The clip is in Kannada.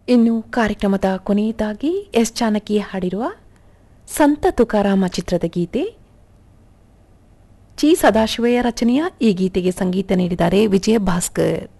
ಇನ್ನು ಕಾರ್ಯಕ್ರಮದ ಕೊನೆಯದಾಗಿ ಎಸ್ ಜಾನಕಿ ಹಾಡಿರುವ ಸಂತ ತುಕಾರಾಮ ಚಿತ್ರದ ಗೀತೆ. ಚಿ ಸದಾಶಿವಯ್ಯ ರಚನೆಯ ಈ ಗೀತೆಗೆ ಸಂಗೀತ ನೀಡಿದ್ದಾರೆ ವಿಜಯ ಭಾಸ್ಕರ್.